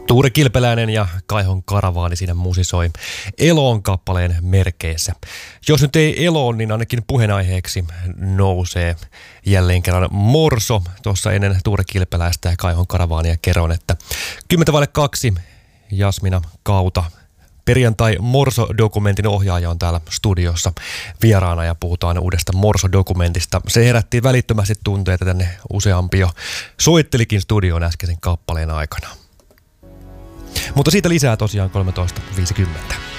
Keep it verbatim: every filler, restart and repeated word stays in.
Tuure Kilpeläinen ja Kaihon Karavaani siinä musisoi Eloon kappaleen merkeissä. Jos nyt ei Eloon, niin ainakin puheenaiheeksi nousee jälleen kerran Morso. Tuossa ennen Tuure Kilpeläistä ja Kaihon Karavaania kerron, että kymmentä vaille kaksi Jasmina Kauta, perjantai Morso-dokumentin ohjaaja, on täällä studiossa vieraana ja puhutaan uudesta Morso-dokumentista. Se herätti välittömästi tunteita, tänne useampi jo soittelikin studioon äskeisen kappaleen aikana. Mutta siitä lisää tosiaan kolmetoista viisikymmentä.